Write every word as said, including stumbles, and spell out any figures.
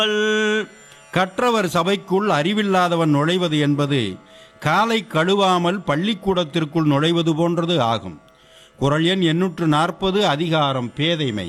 கற்றவர் சபைக்குள் அறிவில்லாதவன் நுழைவது என்பது காலை கழுவாமல் பள்ளிக்கூடத்திற்குள் நுழைவது போன்றது ஆகும். குறள் எண் எண்ணூற்று நாற்பது, அதிகாரம் பேதைமை.